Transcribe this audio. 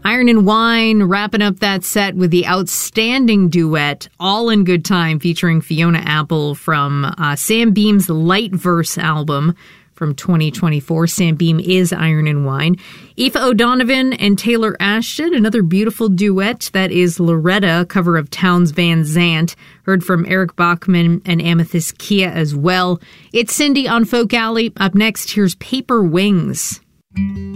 Iron and Wine wrapping up that set with the outstanding duet, All in Good Time, featuring Fiona Apple from Sam Beam's Light Verse album from 2024. Sam Beam is Iron and Wine. Aoife O'Donovan and Taylor Ashton, another beautiful duet. That is Loretta, cover of Townes Van Zandt. Heard from Eric Bachman and Amethyst Kia as well. It's Cindy on Folk Alley. Up next, here's Paper Wings.